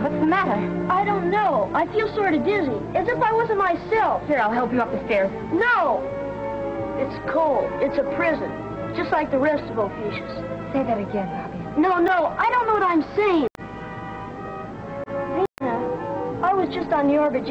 what's the matter? I don't know. I feel sort of dizzy, as if I wasn't myself. Here, I'll help you up the stairs. No! It's cold. It's a prison, just like the rest of Ophiuchus. Say that again, Robbie. No, I don't know what I'm saying. Vina, I was just on the orbit